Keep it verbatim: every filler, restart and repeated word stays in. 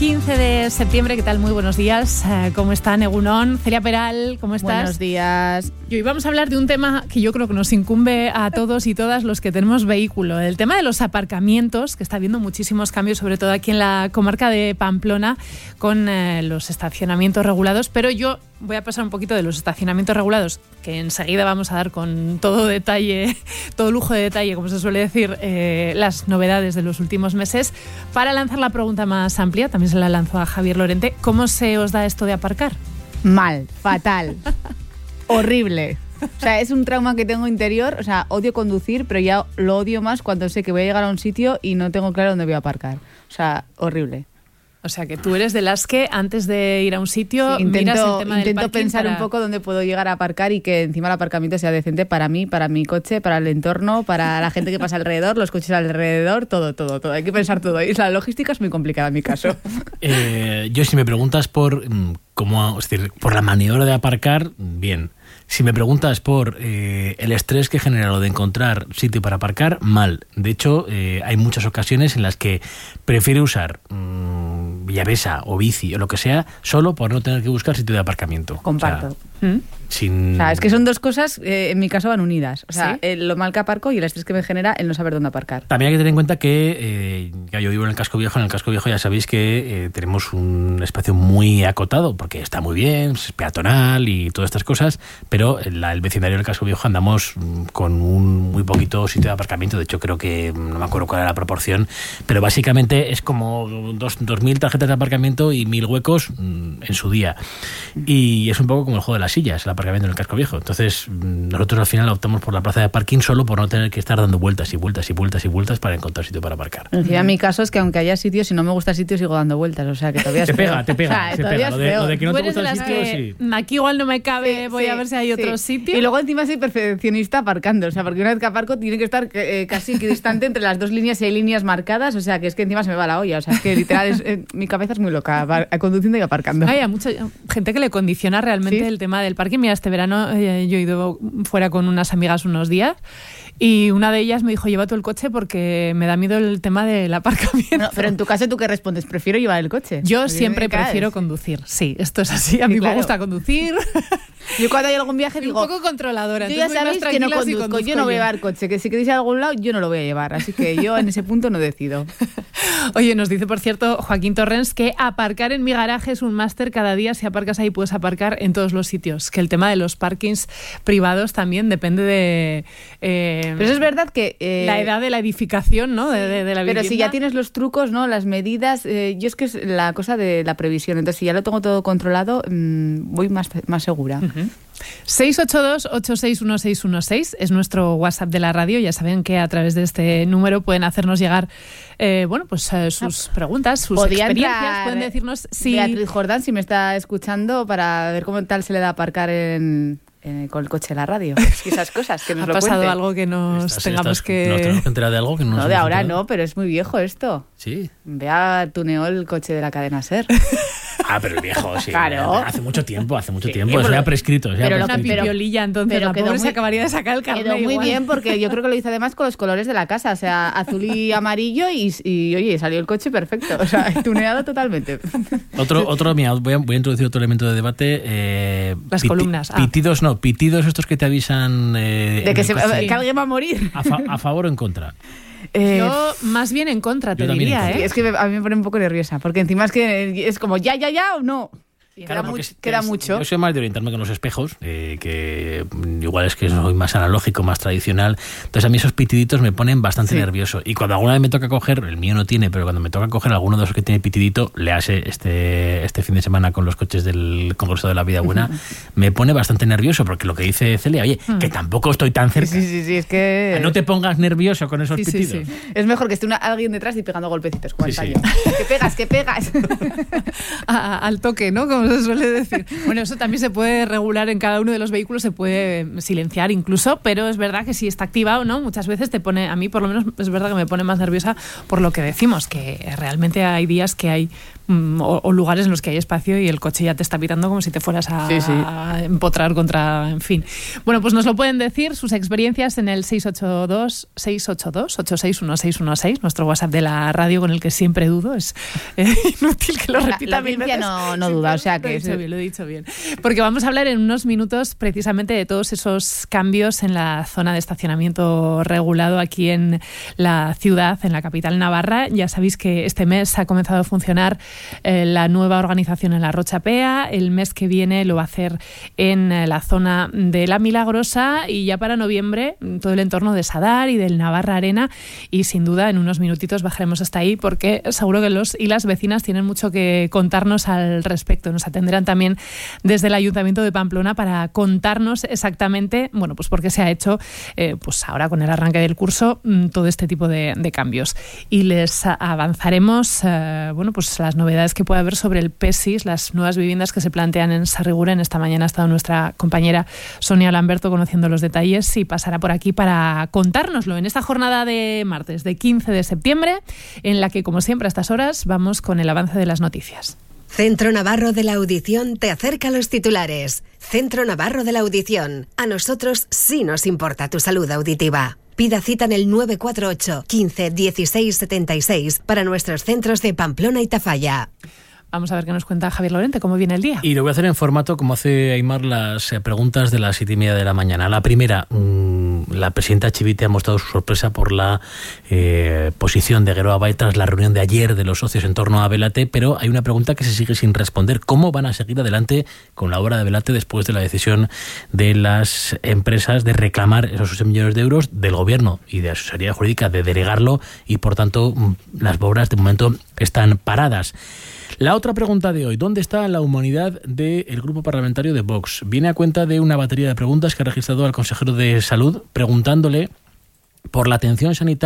quince de septiembre, ¿qué tal? Muy buenos días. ¿Cómo están? Egunon, Celia Peral, ¿cómo estás? Buenos días. Y hoy vamos a hablar de un tema que yo creo que nos incumbe a todos y todas los que tenemos vehículo. El tema de los aparcamientos, que está habiendo muchísimos cambios, sobre todo aquí en la comarca de Pamplona, con eh, los estacionamientos regulados. Pero yo voy a pasar un poquito de los estacionamientos regulados, que enseguida vamos a dar con todo detalle, todo lujo de detalle, como se suele decir, eh, las novedades de los últimos meses, para lanzar la pregunta más amplia. También se la lanzó a Javier Lorente. ¿Cómo se os da esto de aparcar? Mal, fatal, horrible. O sea, es un trauma que tengo interior. O sea, odio conducir, pero ya lo odio más cuando sé que voy a llegar a un sitio y no tengo claro dónde voy a aparcar. O sea, horrible. O sea, que tú eres de las que antes de ir a un sitio sí, intento, miras el tema del intento parking pensar para... un poco dónde puedo llegar a aparcar y que encima el aparcamiento sea decente para mí, para mi coche, para el entorno, para la gente que pasa alrededor, los coches alrededor, todo, todo, todo. Hay que pensar todo. Y la logística es muy complicada en mi caso. Eh, yo, si me preguntas por cómo, es decir, por la maniobra de aparcar, bien. Si me preguntas por eh, el estrés que genera lo de encontrar sitio para aparcar, mal. De hecho, eh, hay muchas ocasiones en las que prefiero usar mmm, Villavesa o bici o lo que sea, solo por no tener que buscar sitio de aparcamiento. Comparto. O sea, ¿Mm? sin... o sea, es que son dos cosas, eh, en mi caso, van unidas. O sea, ¿sí? eh, lo mal que aparco y el estrés que me genera el no saber dónde aparcar. También hay que tener en cuenta que eh, ya yo vivo en el casco viejo. En el casco viejo ya sabéis que eh, tenemos un espacio muy acotado, porque está muy bien, es peatonal y todas estas cosas, pero en la, el vecindario del casco viejo andamos con un muy poquito sitio de aparcamiento. De hecho, creo que no me acuerdo cuál era la proporción, pero básicamente es como dos, dos mil tarjetas de aparcamiento y mil huecos mmm, en su día. Y es un poco como el juego de las sillas, el aparcamiento en el casco viejo. Entonces, nosotros al final optamos por la plaza de parking solo por no tener que estar dando vueltas y vueltas y vueltas y vueltas para encontrar sitio para aparcar. Encima, mi caso es que aunque haya sitios, si no me gusta el sitio, sigo dando vueltas. O sea, que todavía es te pega, peor. te pega, o sea, te todavía pega. Lo de, lo de que no Tú te eres gusta de el las sitio, que, sí. aquí igual no me cabe, Sí, voy sí, a ver si hay sí. otro sitio. Y luego encima soy perfeccionista aparcando. O sea, porque una vez que aparco tiene que estar eh, casi distante entre las dos líneas y hay líneas marcadas. O sea, que es que encima se me va la olla. O sea, es que literal, es, eh, mi cabeza es muy loca, conduciendo y aparcando. Hay mucha gente que le condiciona realmente ¿sí? el tema del parking. Mira, este verano eh, yo he ido fuera con unas amigas unos días y una de ellas me dijo, lleva tú el coche porque me da miedo el tema del aparcamiento. No, pero en tu caso, ¿tú qué respondes? Prefiero llevar el coche. Yo siempre prefiero conducir. Sí, esto es así. A mí sí, claro. me gusta conducir. Yo cuando hay algún viaje digo... un poco controladora. Yo ya sabéis que no conduzco. Si yo no voy a llevar coche. Que si queréis ir a algún lado, yo no lo voy a llevar. Así que yo en ese punto no decido. Oye, nos dice, por cierto, Joaquín Torrens, que aparcar en mi garaje es un máster. Cada día si aparcas ahí puedes aparcar en todos los sitios. Que el tema de los parkings privados también depende de... Eh, pero eso es verdad que... Eh, la edad de la edificación, ¿no? De, de, de la vivienda. Pero si ya tienes los trucos, ¿no? Las medidas... Eh, yo es que es la cosa de la previsión. Entonces, si ya lo tengo todo controlado, mmm, voy más, más segura. Uh-huh. seis ocho dos, ocho seis uno seis uno seis es nuestro WhatsApp de la radio. Ya saben que a través de este número pueden hacernos llegar eh, bueno, pues eh, sus ah, preguntas, sus experiencias. Pueden decirnos si... Beatriz Jordán, si me está escuchando, para ver cómo tal se le da aparcar en... Eh, con el coche de la radio, esas cosas que nos ha lo pasado cuente. algo que nos estás, tengamos estás, que... ¿Nos tenemos que enterar de algo que no No, nos de ahora enterado? no, pero es muy viejo esto. Sí. Vea, tuneó el coche de la cadena SER. Ah, pero el viejo, sí. Claro. Hace mucho tiempo, hace mucho sí, tiempo. Eso ya ha prescrito. Pero ha una pipiolilla, entonces pero la pobre muy, se acabaría de sacar el carnet. Quedó muy igual. bien, porque yo creo que lo hizo además con los colores de la casa, o sea, azul y amarillo, y, y oye, salió el coche perfecto. O sea, tuneado totalmente. Otro, otro mira, voy a, voy a introducir otro elemento de debate. Eh, Las piti, columnas. Ah. Pitidos, no, pitidos estos que te avisan... Eh, de que, se, coche, que alguien va a morir. A, fa, a favor o en contra. Eh, yo más bien en contra, te diría, contra. ¿eh? Es que a mí me pone un poco nerviosa, porque encima es que es como ya, ya, ya o no. Claro, queda, mu- es, queda es, mucho. Yo soy más de orientarme con los espejos, eh, que igual es que soy más analógico, más tradicional. Entonces a mí esos pitiditos me ponen bastante sí. nervioso. Y cuando alguna vez me toca coger, el mío no tiene, pero cuando me toca coger alguno de esos que tiene pitidito, le hace este, este fin de semana con los coches del Congreso de la Vida Buena, uh-huh. me pone bastante nervioso, porque lo que dice Celia, oye, uh-huh. que tampoco estoy tan cerca. Sí, sí, sí, es que... No te pongas nervioso con esos sí, pitidos. Sí, sí. Es mejor que esté una, alguien detrás y pegando golpecitos, como sí, el sí. Que pegas, que pegas. a, al toque, ¿no? Como se suele decir. Bueno, eso también se puede regular en cada uno de los vehículos, se puede silenciar incluso, pero es verdad que si está activado, ¿no? Muchas veces te pone, a mí por lo menos es verdad que me pone más nerviosa por lo que decimos, que realmente hay días que hay mm, o, o lugares en los que hay espacio y el coche ya te está pitando como si te fueras a, Sí, sí. a empotrar contra, en fin. Bueno, pues nos lo pueden decir, sus experiencias en el seis ocho dos, seis ocho dos, ocho seis uno seis uno seis, nuestro WhatsApp de la radio con el que siempre dudo, es eh, inútil que lo La- repita la mil audiencia veces. no- no Sí, duda, lo- o sea lo que he es- dicho bien, lo he dicho bien. Porque vamos a hablar en unos minutos precisamente de todos esos cambios en la zona de estacionamiento regulado aquí en la ciudad, en la capital navarra. Ya sabéis que este mes ha comenzado a funcionar eh, la nueva organización en la Rocha Pea. El mes que viene lo va a hacer en eh, la zona de La Milagrosa y ya para noviembre todo el entorno de Sadar y del Navarra Arena. Y sin duda en unos minutitos bajaremos hasta ahí porque seguro que los y las vecinas tienen mucho que contarnos al respecto. Nos atenderán también desde el Ayuntamiento de Pamplona para contarnos exactamente, bueno, pues por qué se ha hecho, eh, pues ahora con el arranque del curso, mm, todo este tipo de, de cambios. Y les a- avanzaremos, eh, bueno, pues las novedades que puede haber sobre el PESIS, las nuevas viviendas que se plantean en Sarriguren. Esta mañana ha estado nuestra compañera Sonia Lamberto conociendo los detalles y pasará por aquí para contárnoslo en esta jornada de martes, de quince de septiembre, en la que, como siempre, a estas horas vamos con el avance de las noticias. Centro Navarro de la Audición te acerca los titulares. Centro Navarro de la Audición. A nosotros sí nos importa tu salud auditiva. Pida cita en el nueve cuatro ocho, quince, dieciséis, setenta y seis para nuestros centros de Pamplona y Tafalla. Vamos a ver qué nos cuenta Javier Lorente, cómo viene el día. Y lo voy a hacer en formato como hace Aymar las eh, preguntas de las siete y media de la mañana. La primera, mmm, la presidenta Chivite ha mostrado su sorpresa por la eh, posición de Geroa Bay tras la reunión de ayer de los socios en torno a Belate, pero hay una pregunta que se sigue sin responder. ¿Cómo van a seguir adelante con la obra de Belate después de la decisión de las empresas de reclamar esos ocho millones de euros del gobierno y de la asesoría jurídica de denegarlo y, por tanto, mmm, las obras de momento están paradas? La otra pregunta de hoy, ¿dónde está la humanidad del grupo parlamentario de Vox? Viene a cuenta de una batería de preguntas que ha registrado al consejero de Salud preguntándole por la atención sanitaria